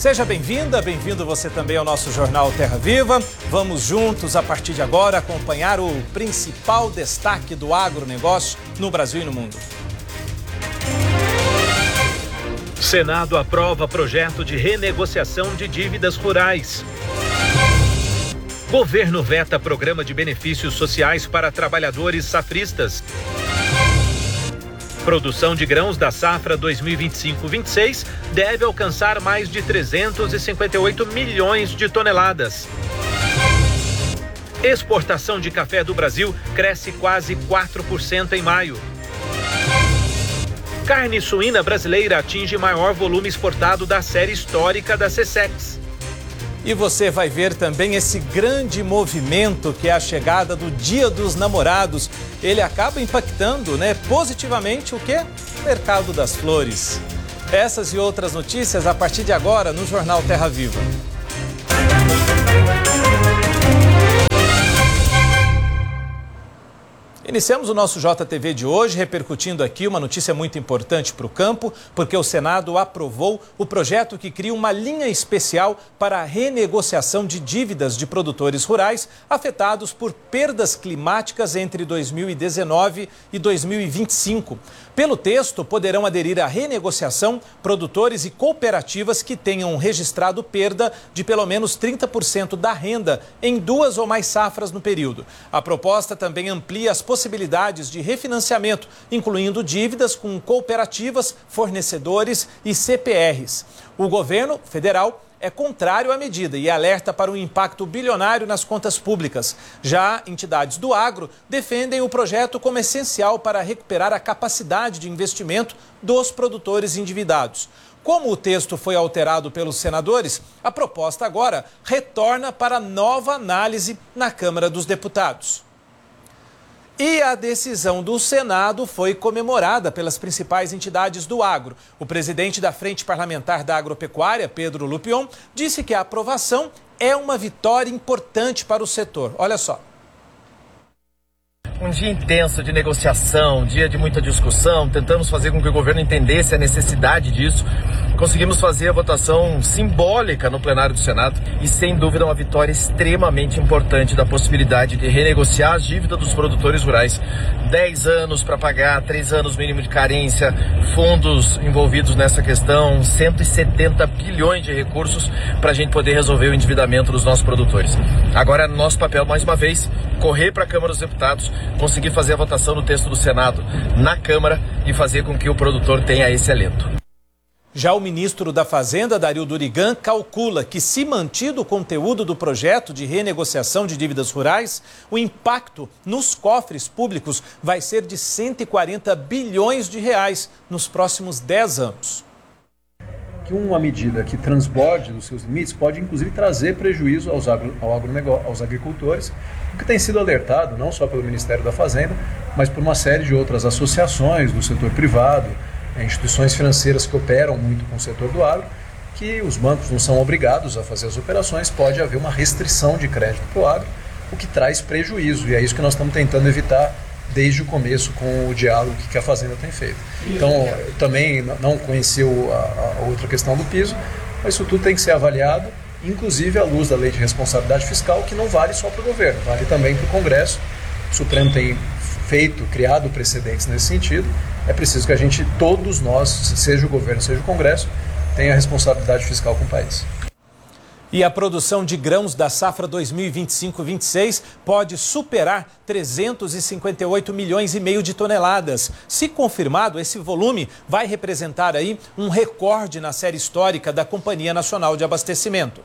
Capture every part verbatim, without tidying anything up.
Seja bem-vinda, bem-vindo você também ao nosso Jornal Terra Viva. Vamos juntos, a partir de agora, acompanhar o principal destaque do agronegócio no Brasil e no mundo. Senado aprova projeto de renegociação de dívidas rurais. Governo veta programa de benefícios sociais para trabalhadores safristas. Produção de grãos da safra dois mil e vinte e cinco vinte e seis deve alcançar mais de trezentos e cinquenta e oito milhões de toneladas. Exportação de café do Brasil cresce quase quatro por cento em maio. Carne suína brasileira atinge maior volume exportado da série histórica da SESEX. E você vai ver também esse grande movimento que é a chegada do Dia dos Namorados. Ele acaba impactando, né, positivamente o quê? O mercado das flores. Essas e outras notícias a partir de agora no Jornal Terra Viva. Iniciamos o nosso J T V de hoje repercutindo aqui uma notícia muito importante para o campo, porque o Senado aprovou o projeto que cria uma linha especial para a renegociação de dívidas de produtores rurais afetados por perdas climáticas entre dois mil e dezenove e dois mil e vinte e cinco. Pelo texto, poderão aderir à renegociação produtores e cooperativas que tenham registrado perda de pelo menos trinta por cento da renda em duas ou mais safras no período. A proposta também amplia as possibilidades de refinanciamento, incluindo dívidas com cooperativas, fornecedores e C P Rs. O governo federal é contrário à medida e alerta para um impacto bilionário nas contas públicas. Já entidades do agro defendem o projeto como essencial para recuperar a capacidade de investimento dos produtores endividados. Como o texto foi alterado pelos senadores, a proposta agora retorna para nova análise na Câmara dos Deputados. E a decisão do Senado foi comemorada pelas principais entidades do agro. O presidente da Frente Parlamentar da Agropecuária, Pedro Lupion, disse que a aprovação é uma vitória importante para o setor. Olha só. Um dia intenso de negociação, um dia de muita discussão, tentamos fazer com que o governo entendesse a necessidade disso. Conseguimos fazer a votação simbólica no plenário do Senado e, sem dúvida, uma vitória extremamente importante da possibilidade de renegociar as dívidas dos produtores rurais. Dez anos para pagar, três anos mínimo de carência, fundos envolvidos nessa questão, cento e setenta bilhões de recursos para a gente poder resolver o endividamento dos nossos produtores. Agora é nosso papel, mais uma vez, correr para a Câmara dos Deputados, conseguir fazer a votação no texto do Senado na Câmara e fazer com que o produtor tenha esse alento. Já o ministro da Fazenda, Dario Durigan, calcula que, se mantido o conteúdo do projeto de renegociação de dívidas rurais, o impacto nos cofres públicos vai ser de cento e quarenta bilhões de reais nos próximos dez anos. Que uma medida que transborde dos seus limites pode, inclusive, trazer prejuízo aos, agro, ao agronegócio, aos agricultores, o que tem sido alertado não só pelo Ministério da Fazenda, mas por uma série de outras associações do setor privado, instituições financeiras que operam muito com o setor do agro, que os bancos não são obrigados a fazer as operações, pode haver uma restrição de crédito para o agro, o que traz prejuízo, e é isso que nós estamos tentando evitar desde o começo com o diálogo que a Fazenda tem feito. Então, eu também não conheci a, a outra questão do piso, mas isso tudo tem que ser avaliado, inclusive à luz da Lei de Responsabilidade Fiscal, que não vale só para o governo, vale também para o Congresso. O Supremo tem feito, criado precedentes nesse sentido. É preciso que a gente, todos nós, seja o governo, seja o Congresso, tenha responsabilidade fiscal com o país. E a produção de grãos da safra dois mil e vinte e cinco vinte e seis pode superar trezentos e cinquenta e oito milhões e meio de toneladas. Se confirmado, esse volume vai representar aí um recorde na série histórica da Companhia Nacional de Abastecimento.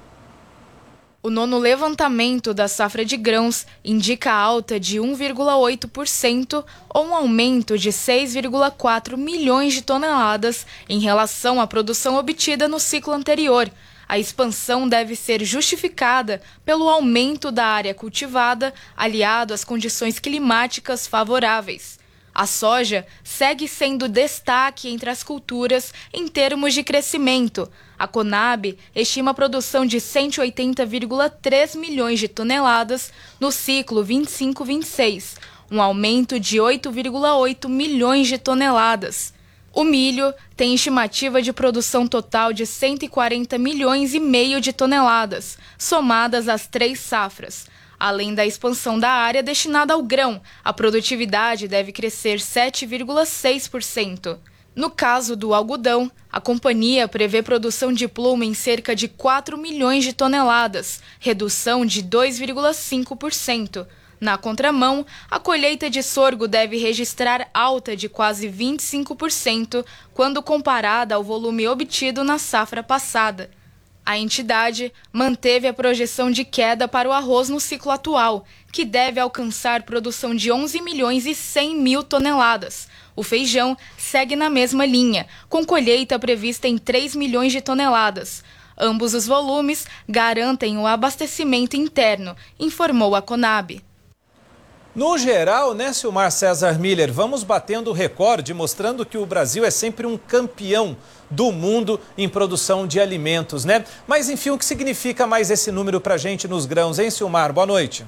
O nono levantamento da safra de grãos indica alta de um vírgula oito por cento ou um aumento de seis vírgula quatro milhões de toneladas em relação à produção obtida no ciclo anterior. A expansão deve ser justificada pelo aumento da área cultivada, aliado às condições climáticas favoráveis. A soja segue sendo destaque entre as culturas em termos de crescimento. A Conab estima a produção de cento e oitenta vírgula três milhões de toneladas no ciclo vinte e cinco vinte e seis, um aumento de oito vírgula oito milhões de toneladas. O milho tem estimativa de produção total de cento e quarenta milhões e meio de toneladas, somadas às três safras. Além da expansão da área destinada ao grão, a produtividade deve crescer sete vírgula seis por cento. No caso do algodão, a companhia prevê produção de pluma em cerca de quatro milhões de toneladas, redução de dois vírgula cinco por cento. Na contramão, a colheita de sorgo deve registrar alta de quase vinte e cinco por cento quando comparada ao volume obtido na safra passada. A entidade manteve a projeção de queda para o arroz no ciclo atual, que deve alcançar produção de onze milhões e cem mil toneladas. O feijão segue na mesma linha, com colheita prevista em três milhões de toneladas. Ambos os volumes garantem o abastecimento interno, informou a Conab. No geral, né, Silmar César Miller, vamos batendo o recorde, mostrando que o Brasil é sempre um campeão do mundo em produção de alimentos, né? Mas, enfim, o que significa mais esse número para a gente nos grãos, hein, Silmar? Boa noite.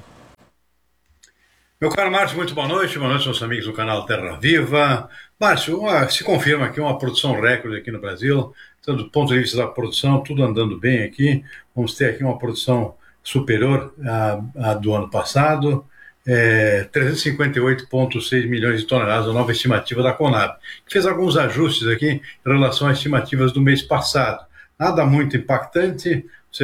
Meu caro Márcio, muito boa noite. Boa noite aos amigos do canal Terra Viva. Márcio, uma, se confirma aqui uma produção recorde aqui no Brasil. Então, do ponto de vista da produção, tudo andando bem aqui. Vamos ter aqui uma produção superior à, à do ano passado. É, trezentos e cinquenta e oito vírgula seis milhões de toneladas, a nova estimativa da Conab, que fez alguns ajustes aqui em relação às estimativas do mês passado. Nada muito impactante,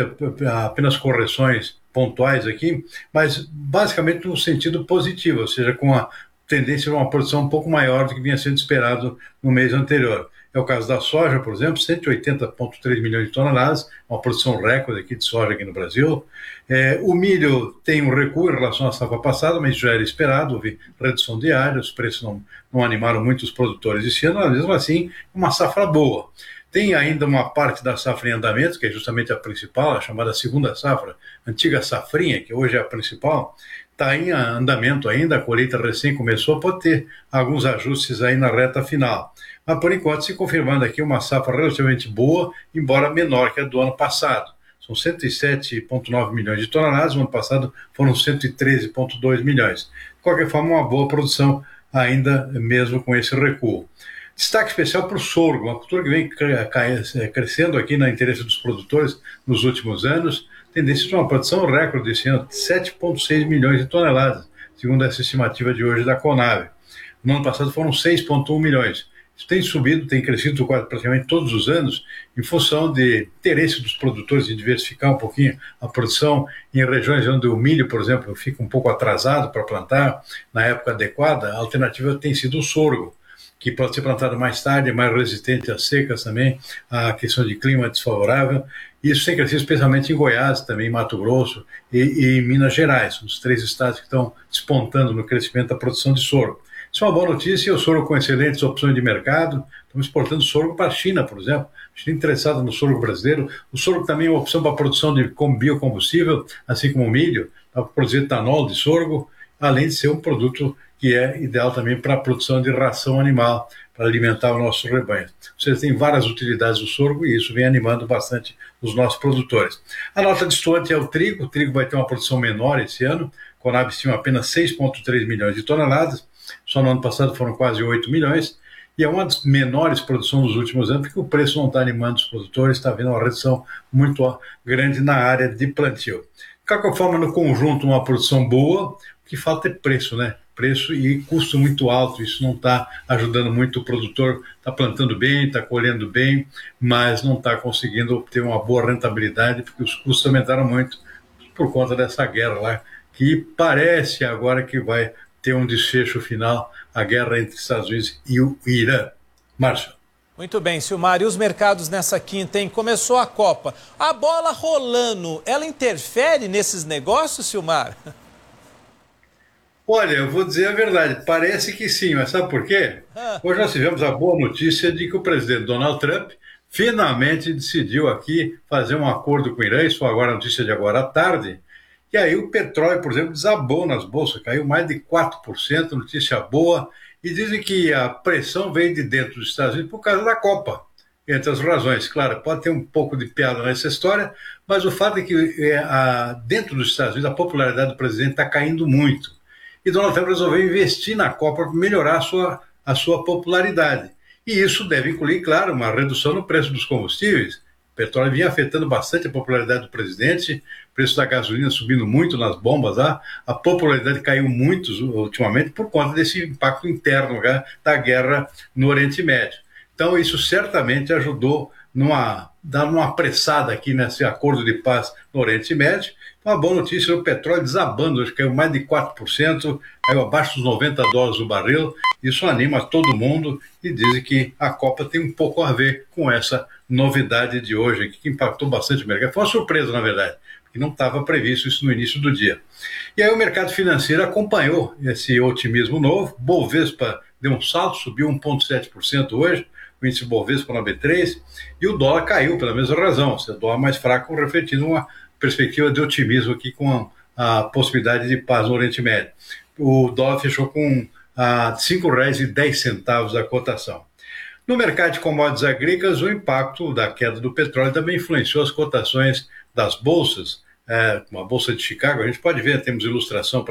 apenas correções pontuais aqui, mas basicamente no sentido positivo, ou seja, com a tendência a uma produção um pouco maior do que vinha sendo esperado no mês anterior. É o caso da soja, por exemplo, cento e oitenta vírgula três milhões de toneladas, uma produção recorde aqui de soja aqui no Brasil. É, o milho tem um recuo em relação à safra passada, mas já era esperado, houve redução de área, os preços não, não animaram muito os produtores esse ano, mas mesmo assim, uma safra boa. Tem ainda uma parte da safra em andamento, que é justamente a principal, a chamada segunda safra, antiga safrinha, que hoje é a principal, está em andamento ainda, a colheita recém começou, pode ter alguns ajustes aí na reta final. Mas, por enquanto, se confirmando aqui uma safra relativamente boa, embora menor que a do ano passado. São cento e sete vírgula nove milhões de toneladas, no ano passado foram cento e treze vírgula dois milhões. De qualquer forma, uma boa produção ainda mesmo com esse recuo. Destaque especial para o sorgo, uma cultura que vem crescendo aqui no interesse dos produtores nos últimos anos, tendência de uma produção recorde esse ano, sete vírgula seis milhões de toneladas, segundo essa estimativa de hoje da Conab. No ano passado foram seis vírgula um milhões. Isso tem subido, tem crescido quase praticamente todos os anos, em função de interesse dos produtores em diversificar um pouquinho a produção em regiões onde o milho, por exemplo, fica um pouco atrasado para plantar na época adequada. A alternativa tem sido o sorgo, que pode ser plantado mais tarde, mais resistente às secas também, à questão de clima desfavorável. Isso tem crescido especialmente em Goiás, também em Mato Grosso e, e em Minas Gerais, os três estados que estão despontando no crescimento da produção de sorgo. Isso é uma boa notícia, o sorgo com excelentes opções de mercado. Estamos exportando sorgo para a China, por exemplo. A China interessada no sorgo brasileiro. O sorgo também é uma opção para a produção de biocombustível, assim como o milho, para produzir etanol de sorgo, além de ser um produto que é ideal também para a produção de ração animal, para alimentar o nosso rebanho. Você tem várias utilidades do sorgo e isso vem animando bastante os nossos produtores. A nota distante é o trigo. O trigo vai ter uma produção menor esse ano. A Conab estima apenas seis vírgula três milhões de toneladas. Só no ano passado foram quase oito milhões. E é uma das menores produções dos últimos anos, porque o preço não está animando os produtores, está havendo uma redução muito grande na área de plantio. De qualquer forma, no conjunto, uma produção boa, o que falta é preço, né? Preço e custo muito alto, isso não está ajudando muito o produtor, está plantando bem, está colhendo bem, mas não está conseguindo obter uma boa rentabilidade, porque os custos aumentaram muito por conta dessa guerra lá, que parece agora que vai ter um desfecho final, a guerra entre Estados Unidos e o Irã. Márcio. Muito bem, Silmar. E os mercados nessa quinta, hein? Começou a Copa. A bola rolando, ela interfere nesses negócios, Silmar? Olha, eu vou dizer a verdade, parece que sim, mas sabe por quê? Ah. Hoje nós tivemos a boa notícia de que o presidente Donald Trump finalmente decidiu aqui fazer um acordo com o Irã, isso foi agora a notícia de agora à tarde, e aí o petróleo, por exemplo, desabou nas bolsas, caiu mais de quatro por cento, notícia boa, e dizem que a pressão veio de dentro dos Estados Unidos por causa da Copa, entre as razões. Claro, pode ter um pouco de piada nessa história, mas o fato é que é, a, dentro dos Estados Unidos a popularidade do presidente está caindo muito. E Donald Trump resolveu investir na Copa para melhorar a sua, a sua popularidade. E isso deve incluir, claro, uma redução no preço dos combustíveis. O petróleo vinha afetando bastante a popularidade do presidente, o preço da gasolina subindo muito nas bombas lá, a popularidade caiu muito ultimamente por conta desse impacto interno, né, da guerra no Oriente Médio. Então isso certamente ajudou a dar uma apressada aqui nesse acordo de paz no Oriente Médio. Uma boa notícia, o petróleo desabando, hoje caiu mais de quatro por cento, caiu abaixo dos noventa dólares o barril. Isso anima todo mundo e dizem que a Copa tem um pouco a ver com essa novidade de hoje, que impactou bastante o mercado. Foi uma surpresa, na verdade, porque não estava previsto isso no início do dia. E aí o mercado financeiro acompanhou esse otimismo novo. Bovespa deu um salto, subiu um vírgula sete por cento hoje, o índice Bovespa na B três, e o dólar caiu pela mesma razão, ou seja, o dólar mais fraco refletindo uma perspectiva de otimismo aqui com a, a possibilidade de paz no Oriente Médio. O dólar fechou com a cinco reais e dez centavos a cotação. No mercado de commodities agrícolas, o impacto da queda do petróleo também influenciou as cotações das bolsas, é, uma bolsa de Chicago, a gente pode ver, temos ilustração